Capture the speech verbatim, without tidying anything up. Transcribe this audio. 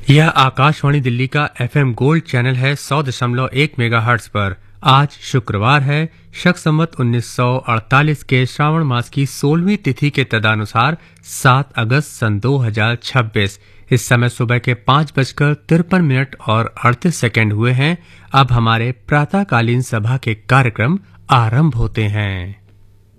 यह आकाशवाणी दिल्ली का FM gold channel है सौ दशमलव एक मेगाहर्ट्ज पर। आज शुक्रवार है, शक संवत उन्नीस सौ अड़तालीस के श्रावण मास की सोलहवीं तिथि के तदनुसार सात अगस्त सन दो हजार छब्बीस। इस समय सुबह के पाँच बजकर तिरपन मिनट और अड़तीस सेकेंड हुए हैं। अब हमारे प्रातःकालीन सभा के कार्यक्रम आरंभ होते हैं।